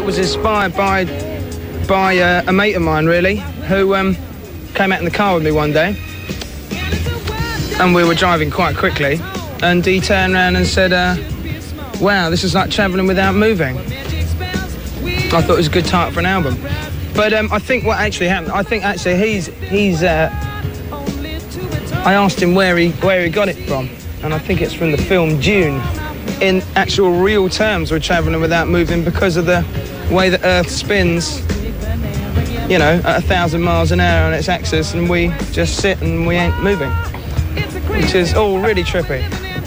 was inspired by a mate of mine, really, who came out in the car with me one day, and we were driving quite quickly, and he turned around and said, wow, this is like travelling without moving. I thought it was a good title for an album. But I think what actually happened, I think actually he's I asked him where he got it from, and I think it's from the film Dune. In actual real terms, we're travelling without moving because of the way the Earth spins, you know, at 1,000 miles an hour on its axis, and we just sit and we ain't moving, which is all really trippy.